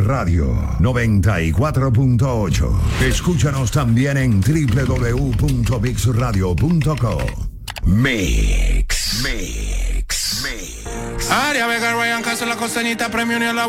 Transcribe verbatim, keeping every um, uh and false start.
Radio noventa y cuatro punto ocho. Escúchanos también en doble u doble u doble u punto mix radio punto com. Mix, Mix, Mix. Aria Vega, Ryan Castro, la costeñita, premio ni a la